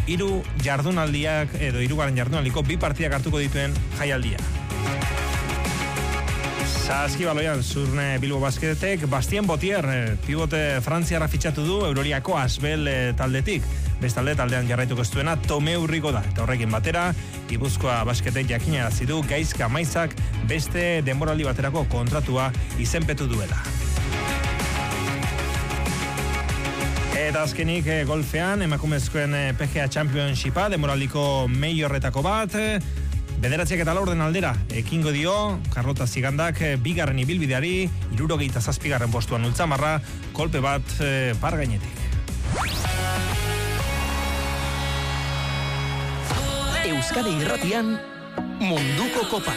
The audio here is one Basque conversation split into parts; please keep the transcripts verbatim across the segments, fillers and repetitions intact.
hiru jardunaldiak edo hirugarren jardunaldiko bi partidak hartuko dituen jaialdia. Saskibaloian Zurne Bilbo Basketek Bastien Botier pivote frantziarra fitxatu du Euroliako Asbel taldetik. Bestalde taldean jarraituko ez duena Tomeu Rigo da. Eta horrekin batera, Gipuzkoa Basketek jakinarazi du Gaizka Maizak beste denboraldi baterako kontratua izenpetu duela. Eta azkenik golfean emakumezkoen P G A Championshipa denboraldiko meiorretako bat. Bederatziak eta laurden aldera, ekingo dio, Carlota Zigandak bigarren ibilbideari, hirurogeita zazpigarren postuan ultzamarra, kolpe bat e, par gainetik. Euskadi Irratian, Munduko Kopa.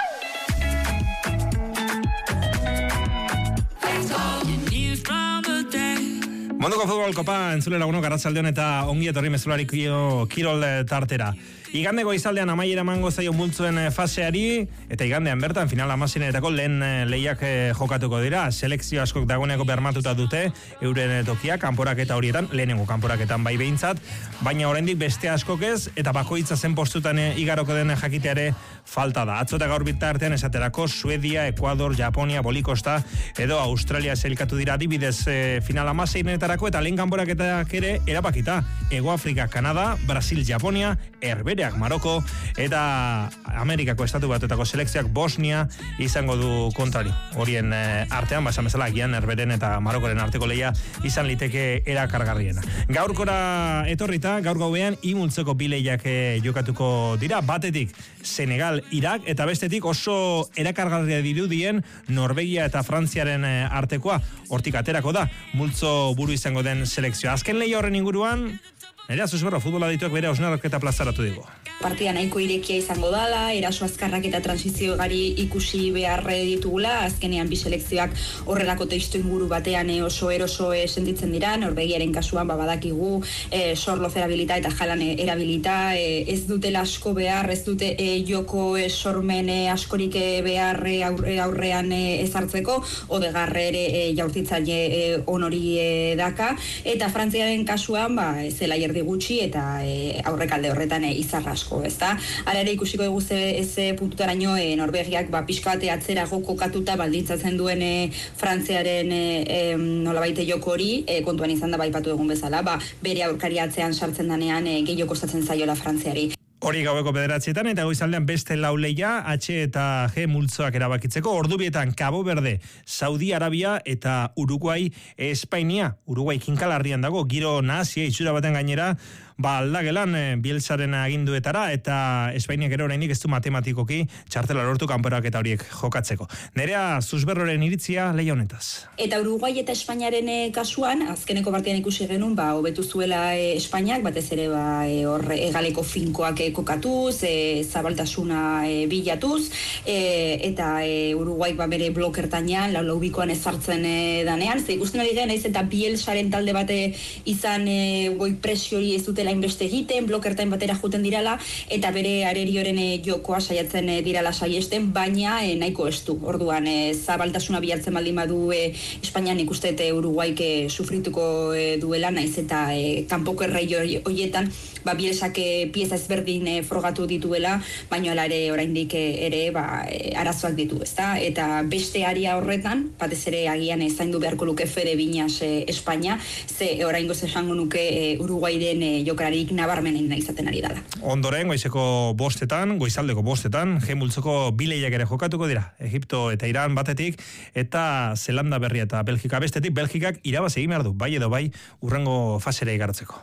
Munduko Futbol Kopa entzule lagunok arratsaldeon eta ongi etorri mezulari kirol tartera. Igandeko izaldean amaiera emango zaio multzoen faseari, eta igandean bertan final hamaseienetarako lehen lehiak jokatuko dira. Selekzio askok dagoeneko bermatuta dute euren tokia kanporaketa horietan, lehenengo kanporaketan bai behintzat, baina oraindik beste askok ez, eta bakoitza zen postutan igaroko den jakiteare falta da. Atzo eta gaur bitartean esaterako Suedia, Ekuador, Japonia, Bolikosta edo Australia zelkatu dira adibidez final hamaseienetarako, eta lehen kanporaketak ere erabakita. Ego Afrika, Kanada, Brasil, Japonia, Herbere Maroko eta Amerikako estatu batuetako selekzioak Bosnia izango du kontrari. Horien eh, artean, basan bezala, gian Herberen eta Marokoren arteko lehia izan liteke erakargarriena. Gaurkora etorrita, gaur gauean imultzeko bileiak eh, jokatuko dira, batetik Senegal, Irak, eta bestetik oso erakargarria dirudien Norvegia eta Frantziaren eh, artekoa. Hortik aterako da, multzo buru izango den selekzioa. Azken lehia horren inguruan, Nerea Zuzberro, futbola dituak bere hausnarketa plazaratu digu. Partida nahiko irekia izango dala, eraso azkarrak eta transizio gari ikusi beharre ditugula, azkenean bi selekzioak horrelako testu inguru batean e, oso eroso e, sentitzen dira, Norvegiaren kasuan ba, badakigu e, Sorloz erabilita eta Jalan erabilita, e, ez dutela asko behar, ez dute e, joko e, sormen e, askorik e, behar e, aurre, aurrean e, ezartzeko, Odegarre ere e, jaurtitzaile e, onori e, daka, eta Frantziaren kasuan ba, zela erdi gutxi eta e, aurrekalde horretan e, izarra asko, ezta? Hala ere ikusiko dugu ze, ze puntutaraino e, Norvegiak ba, pixkate atzerago kokatuta baldintzatzen duen e, Frantziaren e, e, nolabaite joko hori, e, kontuan izan da baipatu egun bezala, ba, bere aurkari atzean sartzen danean e, gehiago kostatzen zaiola Frantziari. Hori gaueko bederatzietan eta goizaldean beste lau leia H eta G multzoak erabakitzeko. Ordubietan Cabo Verde, Saudi Arabia eta Uruguay, Espainia. Uruguay kinkalarrian dago, giro nahazia itxura baten gainera, ba aldagelan e, Bielsaren aginduetara, eta Espainiak ere oraindik ez du matematikoki txartela lortu kanporaketa horiek jokatzeko. Nerea Zuzberroren iritzia leia honetaz. Eta Uruguay eta Espainiaren e, kasuan, azkeneko partidan ikusi genuen, ba hobetu zuela e, Espainiak, batez ere ba e, hor egaleko finkoak e, kokatuz, e, zabaltasuna e, bilatuz, e, eta e, Uruguay ba bere blokertainan, lau lau bikoan ezartzen e, danean, ze ikusten ari gen, ez eta Bielsaren talde bate izan e, goi presiori ez dute inbeste egiten, blokertain batera juten dirala, eta bere arerioren e, jokoa saiatzen e, dirala saiesten, baina e, nahiko estu. Orduan, e, zabaltasuna bilatzen baldin badu e, Espainian ikuste eta Uruguaik e, sufrituko e, duela, naiz eta e, kanpoko errei horietan, ba, Bielsak e, pieza ezberdin e, frogatu dituela, baina ala ere oraindik e, ere ba, e, arazoak ditu, ezta? Eta beste aria horretan, batez ere agian e, zaindu beharko luke Fede Viñas e, Espainia, ze e, oraingoz esango nuke e, Uruguairen e, jokalarik nabarmenen izaten ari dela. Ondoren, goizeko bostetan, goizaldeko bostetan, G-multzoko bileiak ere jokatuko dira. Egipto eta Iran batetik, eta Zelanda Berria eta Belgika bestetik, Belgikak irabaz egin behar du, bai edo bai, urrengo fasera igartzeko.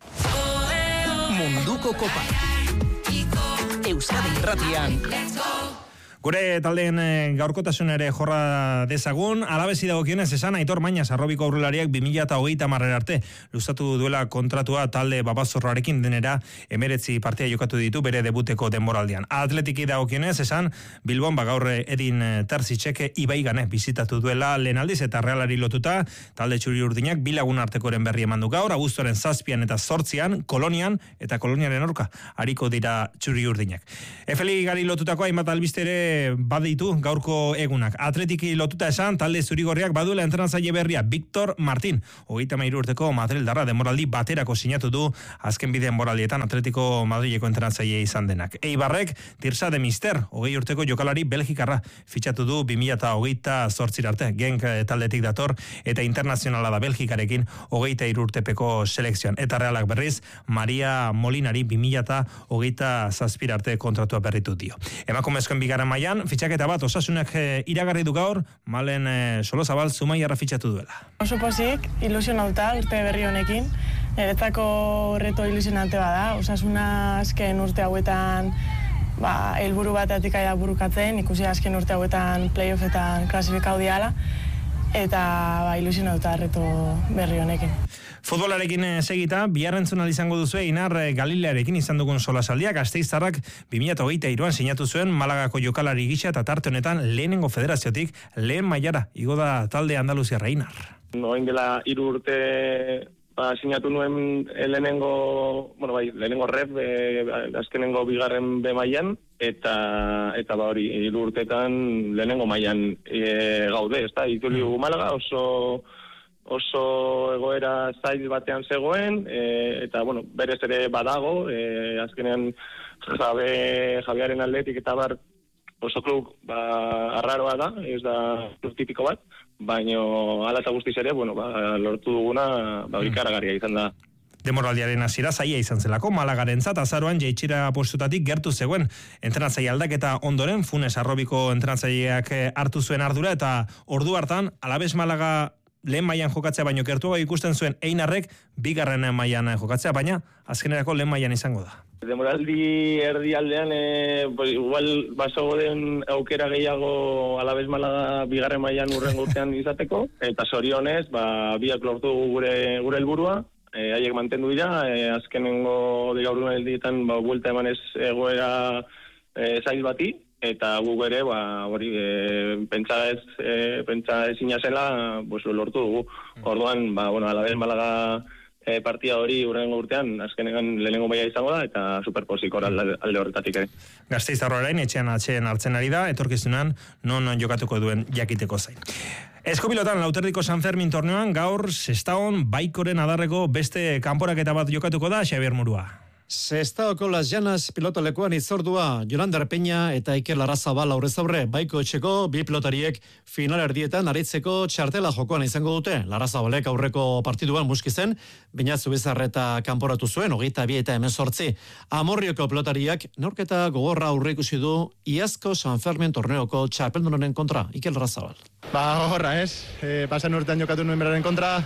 Munduko Kopa. Euskadi Irratian. Gure taldeen gaurkotasun ere jorra dezagun, alabezi dagokionez esan Aitor Mañas arrobiko aurrelariak bi mila hogeita hamarera arte luzatu duela kontratua talde babazorroarekin, denera emeretzi partia jokatu ditu bere debuteko denboraldian. Atletiki dagokionez esan Bilbon bagaur Edin Terzitzek Ibaigane bizitatu duela lehen aldiz, eta Realari lotuta talde txuri urdinak bilagun artekoren berri eman du gaur, abuztuaren zazpian eta zortzian Kolonian eta Koloniaren aurka hariko dira txuri urdinak. Efeli gari lotutako hainbat albiste ere ere baditu gaurko egunak. Atletiki lotuta esan, talde zurigorriak baduela entrenatzaile berria, Victor Martín. Hogeita hamairu urteko Madrildarra denboraldi baterako sinatu du azken bide denboraldietan Atletico Madrileko entrenatzaile izan denak. Eibarrek, Tirsa de Mister, hogei urteko jokalari Belgikarra fitxatu du bi mila hogeita zortzira arte. Genk taldetik dator eta internazionala da Belgikarekin hogeita hiru urtepeko selekzioan. Eta Realak berriz, Maria Molinari bi mila hogeita zazpira arte kontratua berritu dio. Emakumezkoen bigarren mailan fitxaketa bat Osasunak iragarri du gaur, Malen Solozabal Zumaiarra fitxatu duela. Oso pozik, ilusionauta urte berri honekin. Niretzako reto ilusionante bada. Osasuna azken urte hauetan ba, helburu batetik aia burukatzen, ikusi azken urte hauetan playoffetan klasifikau diala, eta ba, ilusionauta reto berri honekin. Futbolarekin segita, biharrentzun izango duzu Inar Galilearekin izan dugun solasaldia. Gasteiztarrak bi mila hogeita hiruan sinatu zuen Malagako jokalari gisa eta tarte honetan lehenengo federaziotik lehen mailara igo da talde andaluziarra Inar. Noen dela hiru urte ba, sinatu nuen lehenengo, bueno, bai, lehenengo rep, e, azkenengo bigarren be mailan, eta eta ba hori, hiru urtetan lehenengo mailan e, gaude, ezta? Ituliu Malaga oso oso egoera zail batean zegoen, e, eta, bueno, berez ere badago, e, azkenean jabe, jabearen atletik eta bar oso klub ba, arraroa da, ez da klub tipiko bat, baino hala eta guztiz ere, bueno, ba, lortu duguna ba, ikaragarria izan da. Demoraldiaren hasiera zaila izan zelako, Malagarentzat azaroan jaitsira postutatik gertu zegoen entrenatzaile aldaketa ondoren, Funes Arrobiko entrenatzaileak hartu zuen ardura, eta ordu hartan, Alabes Malaga lehen mailan jokatzea baino gertuago ikusten zuen Einarrek bigarren mailan jokatzea, baina azkenerako lehen mailan izango da. Demoraldi erdialdean, e, igual baso den aukera gehiago Alabes Malaga bigarren mailan urrengo urtean izateko, eta zorionez, ba, biak lortu gure gure helburua, e, haiek mantendu dira, e, azkenengo gaur eldietan ba, buelta emanez egoera e, zail bati, eta guk ere, ba, hori, e, pentsa ez, e, pentsa ezina zela, pues, lortu dugu. Orduan, ba, bueno, Alabes Malaga e, partia hori urrengo urtean, azkenean lehenengo maila izango da, eta superpozik hor alde, alde horretatik ere. Gasteiztarra orain, etxean atxeen hartzen ari da, etorkizunan non jokatuko duen jakiteko zain. Eskupilotan, Lauterdiko San Fermin torneoan, gaur, Sestaon, Baikoren adarreko beste kanporaketa bat jokatuko da, Xabier Murua. Sestaoko Las Llanas pilotalekuan itzordua Jolander Peña eta Iker Larrazabal aurrez aurre Baiko etxeko bi pilotariek final erdietan aritzeko txartela jokoan izango dute. Larrazabalek aurreko partiduan muskizen, baina Zubizarreta kanporatu zuen, hogeita bi eta hemezortzi. Amorrioko pilotariak neurketa gogorra aurre ikusi du iazko San Fermin torneoko txapeldunoren kontra, Iker Larrazabal. Ba, gogorra ez, e, pasan urtean jokatu nuen beraren kontra,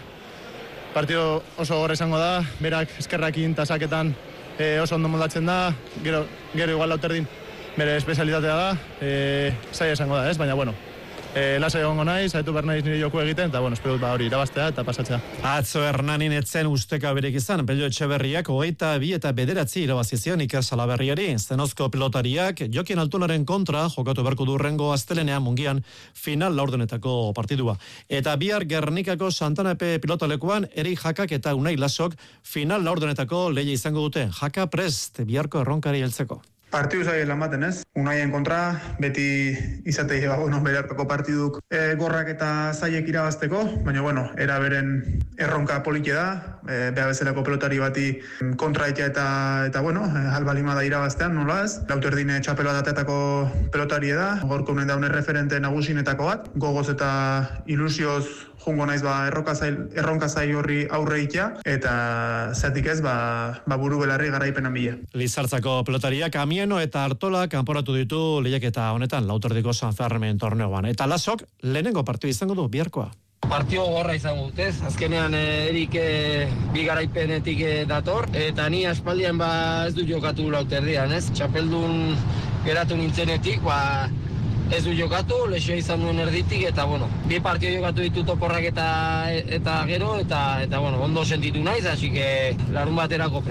partido oso gogorra izango da, berak eskerrakin eta saketan E, oso ondo moldatzen da, gero, gero igual Lauterdin bere espezialitatea da, e, zaila esango da, ez? Baina, bueno, e, lasai egongo naiz, zaitu behar naiz nire joku egiten, eta, bueno, espero ba hori irabaztea eta pasatzea. Atzo Hernanin etzen usteka berek izan, Pello Etxeberriak hogeita bi eta bederatzi irabazizion Iker Salaberriari, Zenozko pilotariak Jokin Altunaren kontra jokatu berko durrengo astelenean mungian final laurdenetako partidua. Eta bihar Gernikako Santanape pilotalekuan Eri Jakak eta Unai Lasok final laurdenetako leia izango dute. Jaka prest biharko erronkari heltzeko. Partidu zaila ematen ez, Unaien kontra, beti izate ba, bueno, bere hartako partiduk e, gorrak eta zaiek irabazteko, baina bueno, era beren erronka politia da, e, beha bezalako pelotari bati kontra etia eta, eta bueno, e, albalima da irabaztean, nola ez? Lauterdine txapelo datetako pelotari da, gorko unen daune referente nagusinetako bat, gogoz eta ilusioz jungo naiz ba erronka zail, erronka zail horri aurre itea, eta zatik ez ba, ba buru belarri garaipenan bila. Lizartzako pelotariak Amieno eta Artola kanporatu ditu lehiaketa honetan Lauterdiko San Fermin torneoan. Eta Lasok lehenengo partidu izango du biharkoa. Partio gorra izango dut, ez? Azkenean Erik e, bi garaipenetik e, dator, eta ni aspaldian ba ez du jokatu Lauterdian, ez? Txapeldun geratu nintzenetik, ba ez du jokatu, lesioa izan duen erditik, eta bueno, bi partio jokatu ditu toporrak eta eta gero, eta eta bueno, ondo sentitu naiz, hasi que larun baterako prest.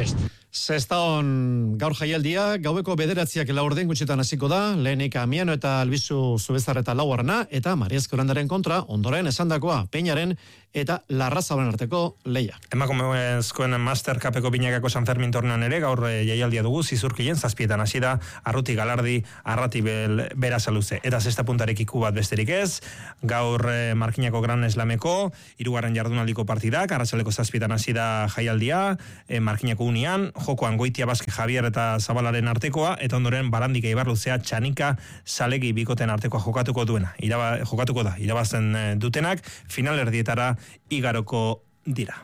Zestaon gaur jaialdia, gaueko bederatziak laurden gutxetan hasiko da, lehenik Amiano eta Albizu Zubezar eta Lauarna, eta Mariazko Orandaren kontra, ondoren esandakoa, Peñaren eta Larrazabalen arteko leia. Emakumezkoen Master Cupeko binakako San Fermin tornean ere, gaur jaialdia dugu, zizurkien zazpietan hasi da, Arruti Galardi, Arrati bel, Berasaluze. Eta zesta puntarekiku bat besterik ez, gaur eh, Markinako Gran Eslameko, hirugarren jardunaldiko partidak, arratsaleko zazpietan hasi da jaialdia, eh, Markinako Unian, jokoan Goitia Baske Javier eta Zabalaren artekoa, eta ondoren Barandika Ibarluzea Txanika Salegi bikoten artekoa jokatuko duena. Iraba, jokatuko da, irabazten dutenak, finalerdietara igaroko dira.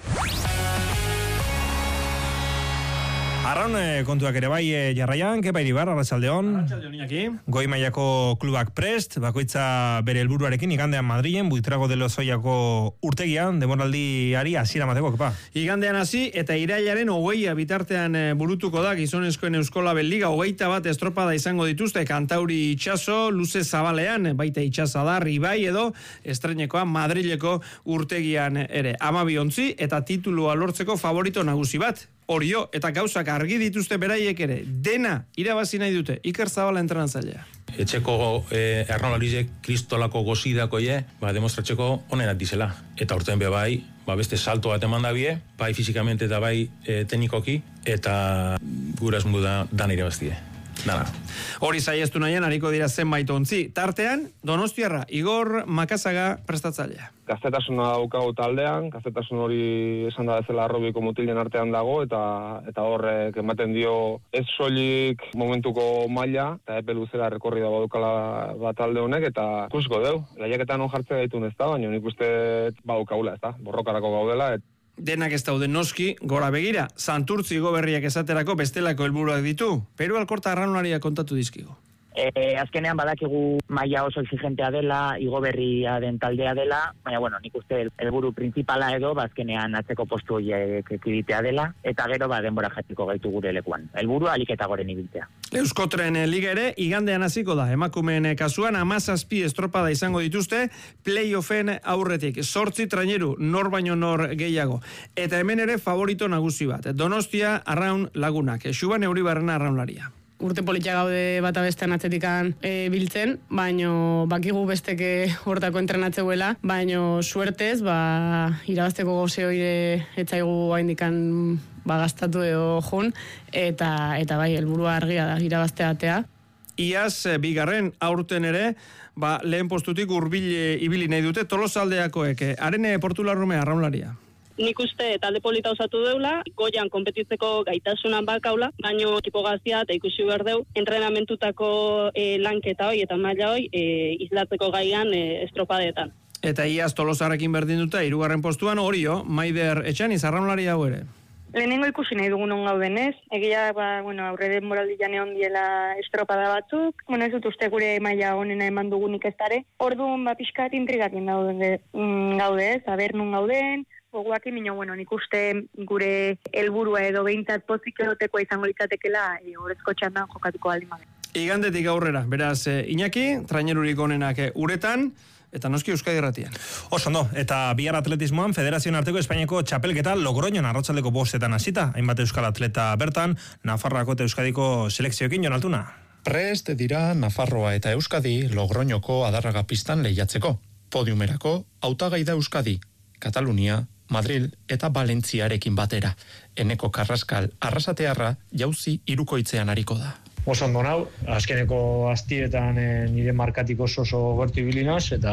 Arraun kontuak ere bai jarraian, kepa iribar, arratsaldeon. Arratsaldeon inaki. Goi mailako klubak prest, bakoitza bere helburuarekin igandean Madrilen, Buitrago de Lozoiako urtegian, demoraldiari hasiera emateko, kepa. Igandean hasi eta irailaren hogeia bitartean burutuko da gizonezkoen Euskolabel Liga, hogeita bat estropada izango dituzte, Kantauri itxaso, luze zabalean, baita itxasadar, ibai edo, estrenekoa Madrileko urtegian ere. Amabi ontzi eta titulua lortzeko favorito nagusi bat. Orio eta gauzak argi dituzte beraiek ere, dena irabazi nahi dute, Iker Zabala entrenatzailea. Etxeko eh, Ernolalizek kristolako gozidako ye, ba, demostratzeko onenak dizela. Eta urten be bai, ba, beste salto bat eman da bie, bai fizikamente eta bai eh, teknikoki, eta gura esmundu da, dan irabaztie. Dana. Hori saiestu nahian, hariko dira zenbait ontzi. Tartean, Donostiarra, Igor Makazaga prestatzailea. Gaztetasuna daukagu taldean, gaztetasun hori esan da bezala arrobiko mutilen artean dago, eta eta horrek ematen dio ez soilik momentuko maila, eta epe luzera rekorri dago daukala bat talde honek, eta ikusiko deu. Lehiaketan hon jartzea gaitun ez da, baina nik uste badaukagula, ez da, borrokarako gaudela, et denak ez daude noski, gora begira, Santurtzi goberriak esaterako bestelako helburuak ditu, Peru Alkorta arraunlaria kontatu dizkigu. E, azkenean badakigu maila oso exigentea dela, igoberria den taldea dela, baina bueno, nik uste helburu principala edo, bazkenean atzeko postu horiek ekiditea dela, eta gero ba denbora jatiko gaitu gure lekuan. Helburua alik eta goren ibiltzea. Euskotren Liga ere, igandean hasiko da, emakumeen kasuan amazazpi estropada izango dituzte, playoffen aurretik, sortzi traineru, nor baino nor gehiago. Eta hemen ere favorito nagusi bat, Donostia arraun lagunak, Xuban Euribarrena arraunlaria. Urte politia gaude bata bestean atzetikan e, biltzen, baino bakigu besteke hortako entrenatzeuela, baino suertez, ba, irabazteko goze hoire etzaigu haindikan ba, gastatu edo jun, eta, eta bai, helburua argia da, irabazteatea. Iaz, bigarren aurten ere, ba, lehen postutik hurbil ibili nahi dute, Tolosaldeakoek, Arene Portularrume arraunlaria. Nik uste talde polita osatu deula, goian konpetitzeko gaitasunan bakaula, baino ekipo gazia eta ikusi behar deu, entrenamentutako e, lanketa hoi eta maila hoi e, izlatzeko gaian e, estropadeetan. Eta iaz Tolosarrekin berdin dute, hirugarren postuan Orio, Maider Etxaniz, arraunlari hau ere. Lehenengo ikusi nahi dugun on gaudenez, egia ba, bueno, aurreren moraldian egon diela estropada batzuk, bueno, ez dut uste gure maila honena eman dugunik ez dare, orduan ba pixkat intrigakin gaude, gaude ez, aber nun gauden, goguak imino, bueno, nik uste gure helburua edo behintzat pozik erotekoa izango litzatekela e, horrezko txandan jokatuko aldin bagen. Igandetik aurrera, beraz, e, Iñaki, trainerurik onenak e, uretan, eta noski Euskadi Irratian. Oso ondo, eta bihar atletismoan Federazioen arteko Espainiako txapelketa Logroñon arratsaldeko bostetan hasita, hainbat euskal atleta bertan, Nafarroako eta Euskadiko selekzioekin, Jon Altuna. Prest dira Nafarroa eta Euskadi Logroñoko adarraga pistan lehiatzeko. Podiumerako hautagai da Euskadi, Katalunia, Madril eta Valentziarekin batera. Eneko Karraskal arrasatearra jauzi hirukoitzean ariko da. Oso ondo nau, azkeneko astietan e, nire markatik oso oso gertu ibilinaz, eta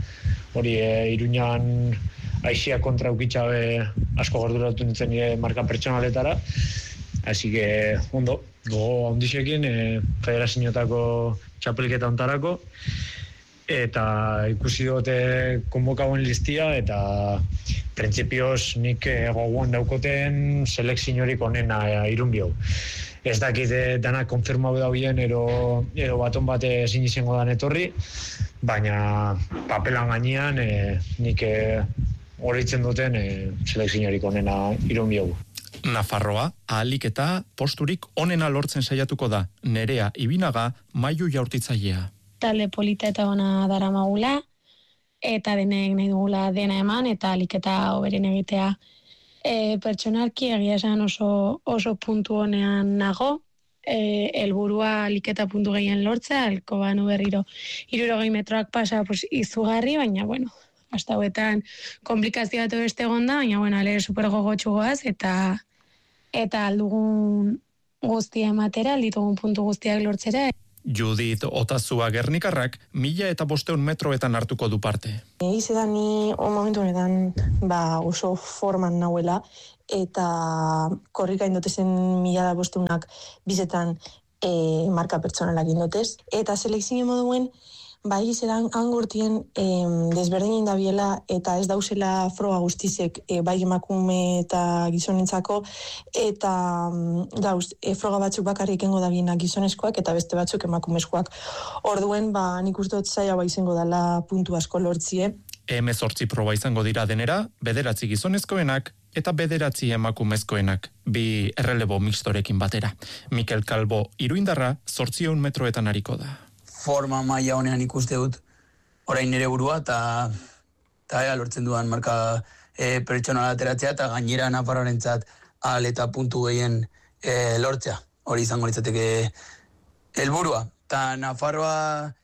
hori e, Iruñan aixia kontra ukitxabe asko gorduratu nintzen nire marka pertsonaletara. Así que, ondo, gogo ondixekin e, federazioetako txapelketa ontarako, eta ikusi dute konbokauen listia, eta printzipioz nik e, gogoan daukoten selekziorik onena e, Irun biau. Ez dakit dana konfirmau dauen ero, ero baton bate ezin izango dan etorri, baina papelan gainean e, nik horreitzen duten e, selekziorik onena Irun biau. Nafarroa, ahalik eta posturik onena lortzen saiatuko da, Nerea Ibinaga mailu jaurtitzailea. Talde polita eta ona dara magula, eta denek nahi dugula dena eman, eta ahalik eta hoberen egitea E, pertsonalki egia esan oso, oso puntu honean nago, e, elburua liketa puntu gehien lortzea, elko banu berriro hirurogei metroak pasa pues, izugarri, baina bueno, hasta hauetan komplikazio bat beste egonda, baina bueno, ale super gogotsu goaz, eta eta aldugun guztia ematera, alditugun puntu guztiak lortzera. Judith Otazua Gernikarrak mila eta bosteun metroetan hartuko du parte. Egize da ni on momentu honetan ba, oso forman nahuela, eta korrika indotezen mila da bosteunak bizetan e, marka pertsonalak indotez. Eta selekzio moduen, ba, egizeran angortien e, desberdin indabiela eta ez dauzela froga guztizek e, bai emakume eta gizonentzako, eta dauz, e, froga batzuk bakarrik engo dabienak gizonezkoak eta beste batzuk emakumezkoak. Orduen, ba, nik uste dut zaila ba izango dela puntu asko lortzie. hemezortzi proba izango dira denera, bederatzi gizonezkoenak eta bederatzi emakumezkoenak, bi errelebo mixtorekin batera. Mikel Kalbo iruindarra zortziehun metroetan ariko da. Forma maila honean ikuste dut orain nire burua eta eta ea lortzen duan marka e, pertsonala ateratzea eta gainera Nafarroarentzat ahal eta puntu gehien e, lortzea. Hori izango litzateke helburua. Eta Nafarroa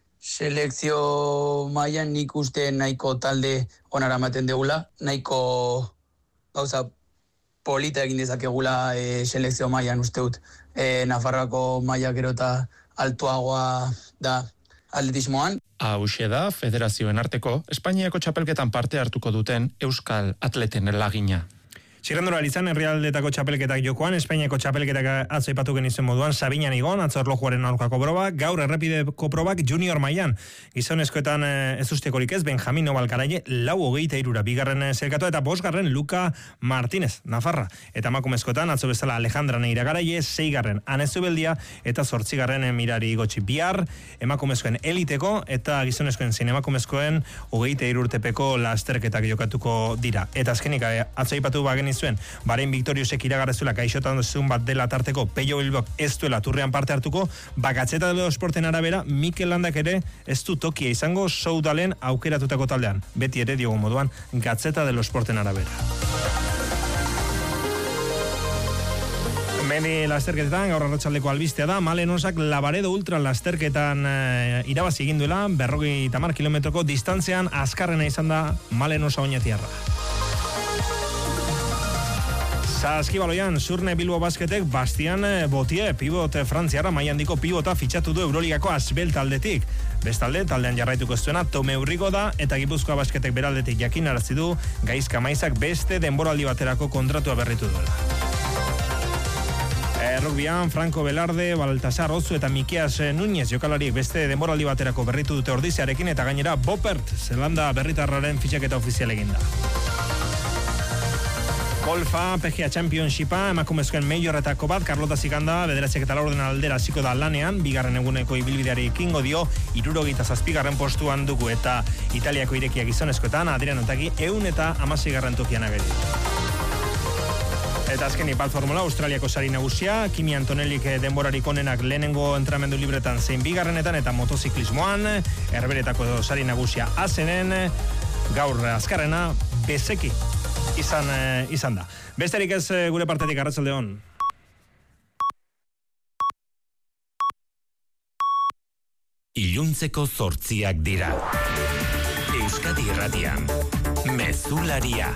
selekzio mailan nik uste nahiko talde onara ematen degula, nahiko gauza polita egin dezakegula e, selekzio mailan uste dut. E, Nafarroako maila gero eta altuagoa da atletismoan. Hauxe da federazioen arteko Espainiako txapelketan parte hartuko duten euskal atleten lagina. Zirrendura izan herrialdetako txapelketak jokoan, Espainiako txapelketak atzo aipatu genizuen moduan, Sabinan igon, atzo erlojuaren aurkako probak, gaur errepideko probak junior mailan. Gizonezkoetan ez ustekorik ez, Benjamin Nobalgaraie, lau hogeita irura, bigarren zelkatu eta bosgarren Luka Martínez, Nafarra. Eta emakumezkoetan, atzo bezala Alejandra Neira Garaie, seigarren Anezubeldia eta zortzigarren Mirari Gotxi. Bihar, emakumezkoen eliteko eta gizonezkoen zein emakumezkoen hogeita irurtepeko lasterketak jokatuko dira. Eta azkenik, atzo aipatu bagen zuen, Bahrein Victoriosek iragarrezuela gaixotan zuen bat dela tarteko Peio Bilbok ez duela turrean parte hartuko, bakatzeta delo esporten arabera, Mikel Landak ere ez du tokia izango Soudalen aukeratutako taldean. Beti ere diogo moduan, gatzeta delo esporten arabera. Mendi lasterketetan, gaur arratsaldeko albistea da, Malenosak Labaredo Ultra lasterketan e, irabazi egin duela, berrogei tamar kilometroko distantzean azkarrena izan da Malenosa oinetiarra. Saskibaloian, Surne Bilbo Basketek Bastian Botie, pivot frantziarra mailandiko pivota fitxatu du Euroligako Asbel taldetik. Bestalde, taldean jarraituko ez duena Tome Urrigo da eta Gipuzkoa Basketek beraldetik jakinarazi du Gaizka Maizak beste denboraldi baterako kontratua berritu duela. E, Rugbian, Franco Velarde, Baltasar Ozu eta Mikias Núñez jokalariek beste denboraldi baterako berritu dute ordiziarekin eta gainera Bopert, Zelanda berritarraren fitxaketa ofizial eginda. Golfa, P G A Championshipa, emakumezkoen meiorretako bat, Carlota Ziganda, bederatziak eta laurden aldera hasiko da lanean, bigarren eguneko ibilbideari ekingo dio, hirurogeita zazpigarren postuan dugu eta Italiako irekia gizonezkoetan, Adrian Otaki, ehun eta hamaseigarren tokian ageri. Eta azkeni bat formula, Australiako sari nagusia, Kimi Antonelik denborarik onenak lehenengo entramendu libretan zein bigarrenetan eta motoziklismoan, Herberetako sari nagusia azenen, gaur azkarrena, bezeki. Izan, eh, izan da. Besterik ez gure partetik arratsalde on. Iluntzeko zortziak dira. Euskadi Irratian, Mezularia.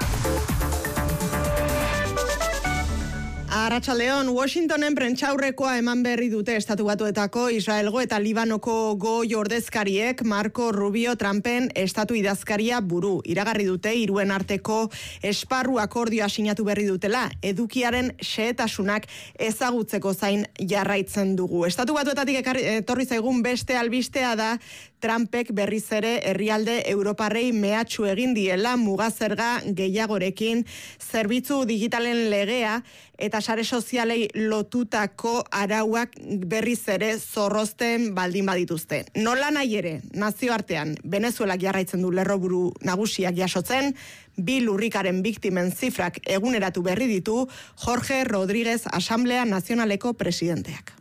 Arratsaldeon, Washingtonen prentsaurrekoa eman berri dute Estatu Batuetako Israelgo eta Libanoko goi ordezkariek Marco Rubio Trumpen estatu idazkaria buru. Iragarri dute hiruen arteko esparru akordioa sinatu berri dutela, edukiaren xehetasunak ezagutzeko zain jarraitzen dugu. Estatu Batuetatik etorri zaigun beste albistea da Trumpek berriz ere herrialde Europarrei mehatxu egin diela mugazerga gehiagorekin, zerbitzu digitalen legea eta sare sozialei lotutako arauak berriz ere zorrozten baldin badituzte. Nola nahi ere, nazioartean Venezuelak jarraitzen du lerroburu nagusiak jasotzen, bi lurrikaren biktimen zifrak eguneratu berri ditu Jorge Rodríguez Asamblea Nazionaleko presidenteak.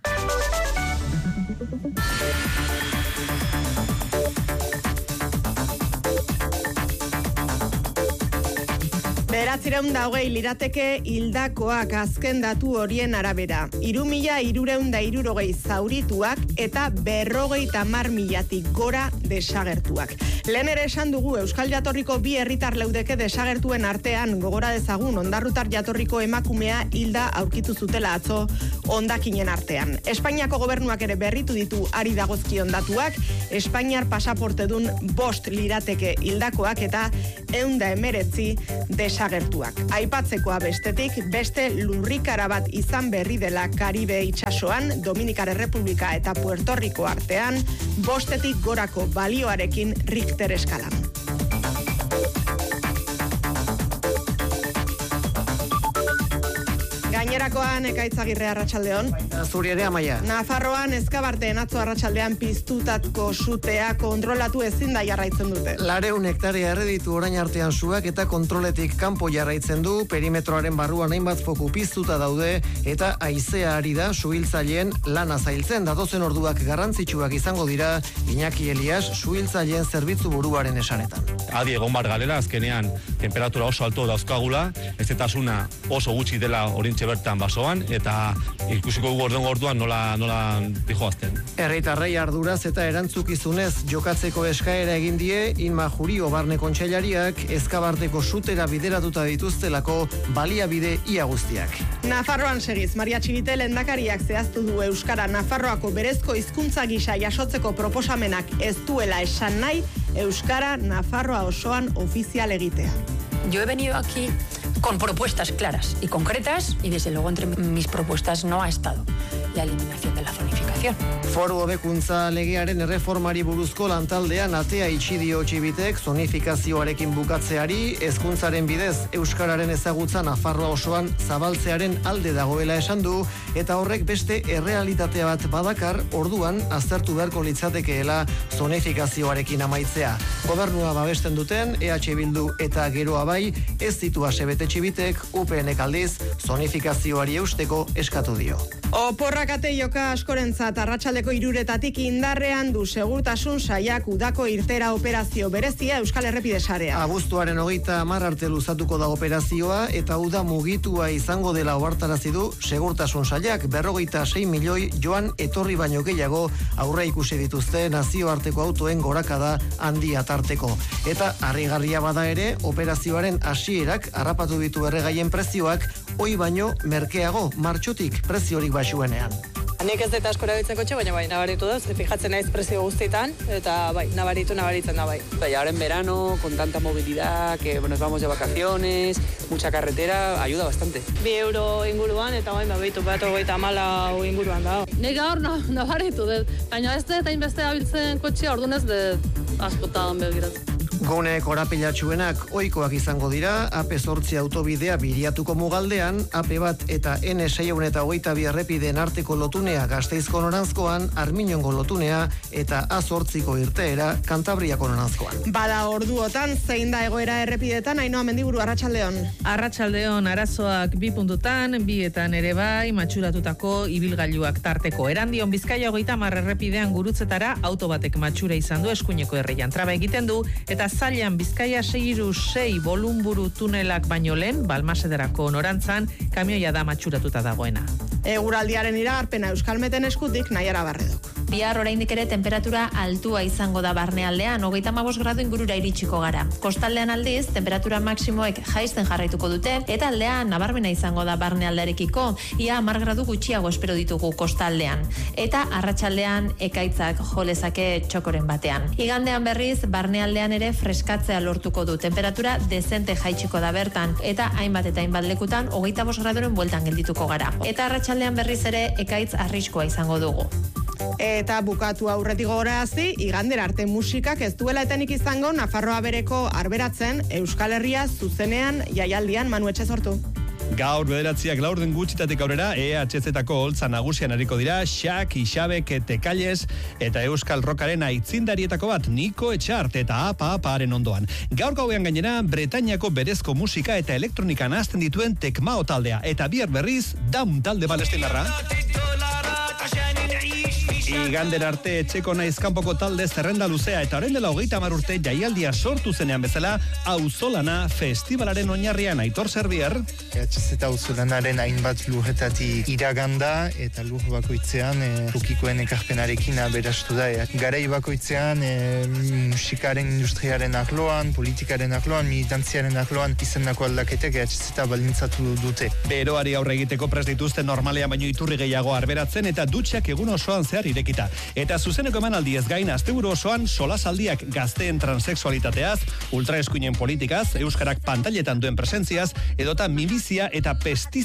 Bederatzireun da hogei lirateke hildakoak azken datu horien arabera. Iru mila irureun da irurogei zaurituak eta berrogei tamar milatik gora desagertuak. Lehen ere esan dugu Euskal jatorriko bi herritar leudeke desagertuen artean gogora dezagun ondarrutar jatorriko emakumea hilda aurkitu zutela atzo hondakinen artean. Espainiako gobernuak ere berritu ditu ari dagozkion datuak, Espainiar pasaportedun bost lirateke hildakoak eta ehun da hemeretzi desagertuak. Aipatzekoa bestetik, beste lurrikara bat izan berri dela Karibe itsasoan, Dominikar Errepublika eta Puerto Rico artean, bostetik gorako balioarekin Richter eskalan. Gainerakoan Ekaitzagirre arratsaldeon. Zuri ere Amaia. Nafarroan Ezkabarteen atzo arratsaldean piztutako sutea kontrolatu ezin da jarraitzen dute. Lareun hektarea erreditu orain artean suak eta kontroletik kanpo jarraitzen du, perimetroaren barruan hainbat foku piztuta daude eta haizea ari da suhiltzaileen lana zailtzen. Datozen orduak garrantzitsuak izango dira Iñaki Elias suhiltzaileen zerbitzu buruaren esanetan. Adi egon bar galera, azkenean temperatura oso alto dauzkagula, ezetasuna oso gutxi dela orintxe bertan basoan, eta ikusiko dugu orduan orduan nola, nola dijoazten. Herritarrei arduraz eta erantzukizunez jokatzeko eskaera egin die Inma Jurio barne kontseilariak Ezkabarteko sutera bideratuta dituztelako baliabide ia guztiak. Nafarroan segiz, Maria Txibite lehendakariak zehaztu du Euskara Nafarroako berezko hizkuntza gisa jasotzeko proposamenak ez duela esan nahi Euskara Nafarroa osoan ofizial egitea. Yo he venido aquí con propuestas claras y concretas y desde luego entre mis propuestas no ha estado la eliminación de la zonificación. Foru hobekuntza legearen erreformari buruzko lantaldean atea itxi dio Txibitek zonifikazioarekin bukatzeari, hezkuntzaren bidez euskararen ezagutza Nafarroa osoan zabaltzearen alde dagoela esan du eta horrek beste errealitatea bat badakar, orduan aztertu beharko litzatekeela zonifikazioarekin amaitzea. Gobernua babesten duten E H Bildu eta Geroa bai ez ditu asebete Txibitek, U P N aldiz zonifikazioari eusteko eskatu dio. Oporrakate joka askorentzat arratsaldeko hiruretatik indarrean du segurtasun saiak udako irtera operazio berezia Euskal Errepide sarean. Abuztuaren hogeita hamar arte luzatuko da operazioa eta uda mugitua izango dela ohartarazi du segurtasun saiak berrogeita sei milioi joan etorri baino gehiago aurre ikusi dituzte nazioarteko autoen gorakada handia tarteko. Eta harrigarria bada ere operazioaren hasierak harrapatu ditu erregaien prezioak hoi baino merkeago martxotik preziorik baxuenean. Nik ez dut asko erabiltzen kotxe, baina bai, nabaritu da, ze fijatzen naiz prezio guztietan, eta bai, nabaritu, nabaritzen da bai. Y ahora en verano, con tanta movilidad, que nos vamos de vacaciones, mucha carretera, ayuda bastante. Bi euro inguruan, eta bai, babitu, bat hogeita hamala inguruan da. Nik gaur nabaritu dut, baina ez dut hainbeste abiltzen kotxea, orduan ez dut askotan begiratzen. Gune korapilatsuenak ohikoak izango dira, A P zortzi autobidea Biriatuko mugaldean, A P bat eta N seiehun eta hogeita bi errepideen arteko lotunea Gasteizko noranzkoan, Arminongo lotunea eta A zortziko irteera Kantabriako noranzkoan. Bada orduotan, zein da egoera errepidetan, Ainhoa Mendiburu, arratsaldeon. Arratsaldeon arazoak bi puntutan, bietan ere bai, matxuratutako ibilgailuak tarteko. Erandion Bizkaia hogeita hamar errepidean gurutzetara auto batek matxura izan du eskuineko erreian traba egiten du, eta Zailan Bizkaia sei sei bolunburu tunelak baino lehen, Balmasederako norantzan, kamioia da matxuratuta dagoena. Eguraldiaren iragarpena Euskalmeten eskutik Naiara Barredok. Bihar oraindik ere temperatura altua izango da barnealdean, hogeita hamabost gradu ingurura iritsiko gara. Kostaldean aldiz, temperatura maksimoek jaisten jarraituko dute, eta aldean nabarmena izango da barnealdearekiko, ia hamar gradu gutxiago espero ditugu kostaldean. Eta arratsaldean ekaitzak jolezake txokoren batean. Igandean berriz, barnealdean ere freskatzea lortuko du, temperatura dezente jaitsiko da bertan, eta hainbat eta hainbat lekutan, hogeita bost graduren bueltan geldituko gara. Eta arratsaldean berriz ere ekaitz arriskoa izango dugu. Eta bukatu aurretik gogorazi, igandera arte musikak ez duela etenik izango Nafarroa bereko arberatzen Euskal Herria zuzenean jaialdian Manu Etxezortu. Gaur bederatziak laurden gutxitatik aurrera E H Z-tako holtza nagusian hariko dira Xak, Ixabek, Tekailes eta Euskal Rockaren aitzindarietako bat Niko Etxart eta Apa Aparen ondoan. Gaur gauean gainera Bretainiako berezko musika eta elektronika nahazten dituen Tekmao taldea eta bihar berriz Daun talde palestinarra. Igander arte etxeko naiz kanpoko talde zerrenda luzea eta orain dela hogeita hamar urte jaialdia sortu zenean bezala Auzolana festivalaren oinarrian Aitor Serbier. E H Z Auzolanaren hainbat lurretatik iraganda eta lur bakoitzean e, tokikoen ekarpenarekin aberastu da. E, garai bakoitzean e, musikaren industriaren arloan, politikaren arloan, militantziaren arloan izendako aldaketek E H Z baldintzatu dute. Beroari aurre egiteko prest dituzte normalean baino iturri gehiago arberatzen eta dutxak egun osoan zehar irekita. Eta zuzeneko emanaldi ez gain asteburu osoan solasaldiak gazteen transexualitateaz, ultraeskuinen politikaz, euskarak pantailetan duen presentziaz, edota minbizia eta pestizia